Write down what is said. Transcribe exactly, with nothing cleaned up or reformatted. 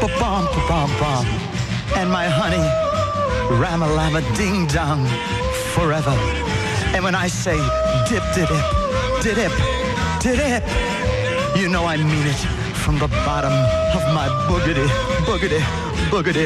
ba-bum, ba-bum, bum. And my honey, ram-a-lam-a ding-dong, forever. And when I say dip-de-dip, dip-dip, dip-dip, you know I mean it from the bottom of my boogity, boogity, boogity.